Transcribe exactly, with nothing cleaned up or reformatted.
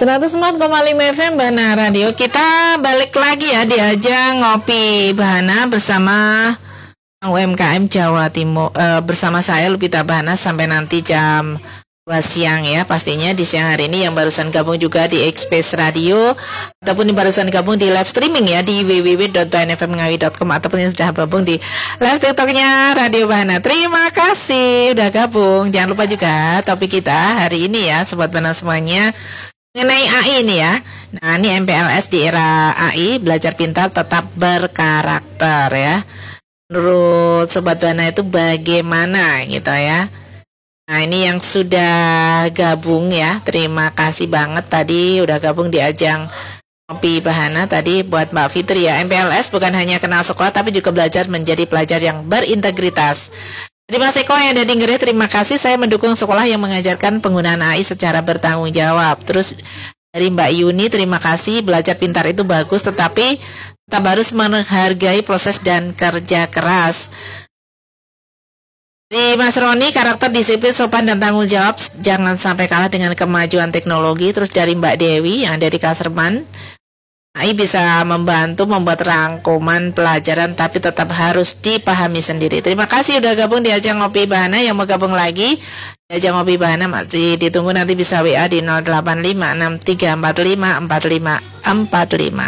seratus empat koma lima F M Bahana Radio. Kita balik lagi ya di ajang Ngopi Bahana bersama U M K M Jawa Timur, e, bersama saya Lupita Bahana sampai nanti jam dua siang ya. Pastinya di siang hari ini yang barusan gabung juga di Express Radio ataupun yang barusan gabung di live streaming ya di w w w dot b n f m ngawi dot com ataupun yang sudah gabung di live TikToknya Radio Bahana. Terima kasih udah gabung. Jangan lupa juga topik kita hari ini ya Sobat Bahana semuanya mengenai A I ini ya. Nah ini M P L S di era A I, belajar pintar tetap berkarakter ya. Menurut Sobat Bahana itu bagaimana gitu ya. Nah ini yang sudah gabung ya, terima kasih banget tadi udah gabung di ajang Ngopi Bahana. Tadi buat Mbak Fitri ya, M P L S bukan hanya kenal sekolah tapi juga belajar menjadi pelajar yang berintegritas. Jadi Mas Eko yang ada di Inggris, terima kasih, saya mendukung sekolah yang mengajarkan penggunaan A I secara bertanggung jawab. Terus dari Mbak Yuni, terima kasih, belajar pintar itu bagus tetapi tetap harus menghargai proses dan kerja keras. Di Mas Roni, karakter, disiplin, sopan, dan tanggung jawab jangan sampai kalah dengan kemajuan teknologi. Terus dari Mbak Dewi yang ada di Kaserman, A I bisa membantu membuat rangkuman pelajaran tapi tetap harus dipahami sendiri. Terima kasih udah gabung di ajang Ngopi Bahana. Yang mau gabung lagi di ajang Ngopi Bahana masih ditunggu, nanti bisa W A di nol delapan lima enam tiga empat lima empat lima empat lima.